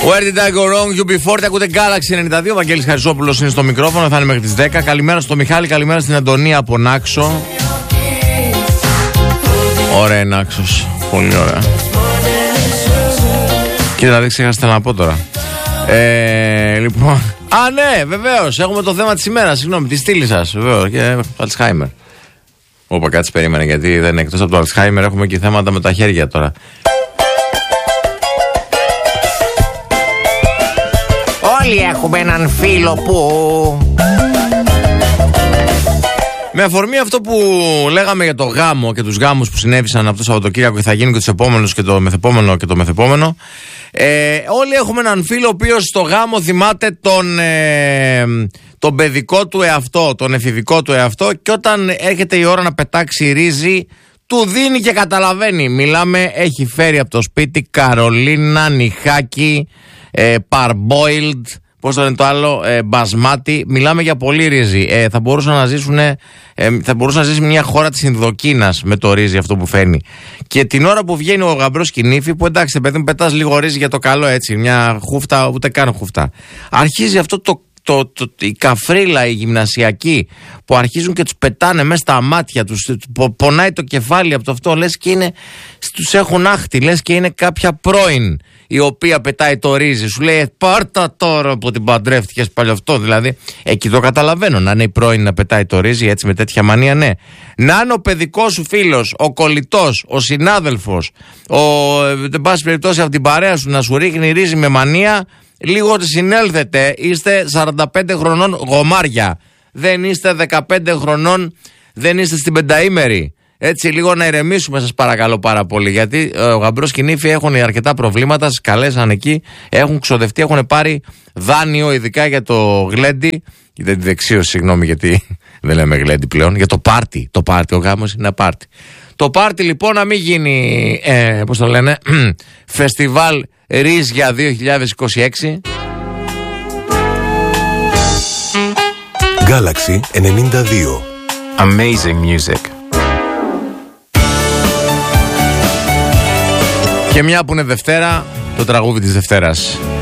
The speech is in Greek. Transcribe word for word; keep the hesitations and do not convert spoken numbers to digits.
Where did I go wrong, γιου μπι φορ, ακούτε Galaxy ενενήντα δύο. Ο Βαγγέλης Χαρισόπουλος είναι στο μικρόφωνο, θα είναι μέχρι τις δέκα. Καλημέρα στο Μιχάλη, καλημέρα στην Αντωνία από Νάξο. Ωραία, Νάξος. Πολύ ωραία. Κοίτα, δηλαδή ξέχασα να πω τώρα. Ε, λοιπόν. Α, ναι, βεβαίως. Έχουμε το θέμα της ημέρας. Συγγνώμη, τη στήλη σας. Βεβαίως. Και Αλτσχάιμερ. Όπα, κάτσε, περίμενε, γιατί δεν είναι εκτός από το Αλτσχάιμερ. Έχουμε και θέματα με τα χέρια τώρα. Όλοι έχουμε έναν φίλο που... Με αφορμή αυτό που λέγαμε για το γάμο και τους γάμους που συνέβησαν από το Σαββατοκύριακο και θα γίνουν και τους επόμενους και το μεθεπόμενο και το μεθεπόμενο, ε, όλοι έχουμε έναν φίλο ο οποίος στο γάμο θυμάται τον, ε, τον παιδικό του εαυτό, τον εφηβικό του εαυτό, και όταν έρχεται η ώρα να πετάξει ρύζι του δίνει και καταλαβαίνει. Μιλάμε, έχει φέρει από το σπίτι καρολίνα, νιχάκι, ε, parboiled, πώς το λένε το άλλο, ε, μπασμάτι. Μιλάμε για πολύ ρύζι. Ε, θα μπορούσαν να ζήσουν, ε, θα μπορούσε να ζήσει μια χώρα της Ινδοκίνας με το ρύζι αυτό που φέρνει. Και την ώρα που βγαίνει ο γαμπρός και η νύφη, που εντάξει, παιδί μου, πετάς λίγο ρύζι για το καλό, έτσι, μια χούφτα, ούτε καν χούφτα. Αρχίζει αυτό το, το, το, το η καφρίλα, η γυμνασιακή, που αρχίζουν και τους πετάνε μέσα στα μάτια τους. Πονάει το κεφάλι από το αυτό, λες και είναι, τους έχουν άχτη, λες και είναι κάποια πρώην η οποία πετάει το ρύζι. Σου λέει πάρτα τώρα που την παντρεύτηκες πάλι αυτό. Δηλαδή, εκεί το καταλαβαίνω. Να είναι η πρώην να πετάει το ρύζι έτσι με τέτοια μανία, ναι. Να είναι ο παιδικός σου φίλος, ο κολλητός, ο συνάδελφος, ο, δεν πάση περιπτώσει από την παρέα σου να σου ρίχνει ρύζι με μανία, λίγο συνέλθετε. Είστε σαράντα πέντε χρονών γομάρια. Δεν είστε δεκαπέντε χρονών, δεν είστε στην πενταήμερη. Έτσι, λίγο να ηρεμήσουμε, σας παρακαλώ πάρα πολύ. Γιατί ε, ο γαμπρός και η νύφη έχουν αρκετά προβλήματα. Σας καλέσαν εκεί, έχουν ξοδευτεί, έχουν πάρει δάνειο, ειδικά για το γλέντι. Δεν τη δεξίωση, συγγνώμη, γιατί δεν λέμε γλέντι πλέον. Για το πάρτι. Το πάρτι, ο γάμος είναι ένα πάρτι. Το πάρτι λοιπόν να μην γίνει, ε, πώς το λένε, φεστιβάλ ρύζια δύο χιλιάδες είκοσι έξι. Galaxy ενενήντα δύο. Amazing music. Και μια που είναι Δευτέρα, το τραγούδι της Δευτέρας.